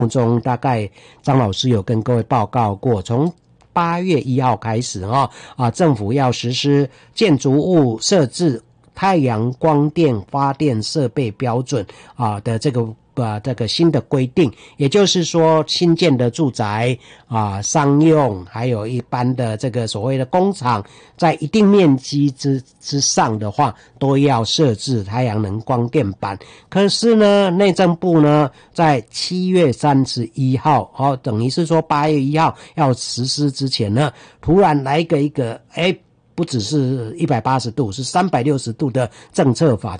中大概张老师有跟各位报告过，从8月1号开始政府要实施建筑物设置太阳光电发电设备标准的这个新的规定，也就是说新建的住宅商用还有一般的这个所谓的工厂，在一定面积之上的话，都要设置太阳能光电板。可是呢，内政部呢在7月31号等于是说8月1号要实施之前呢，突然来一个不只是180度，是360度的政策法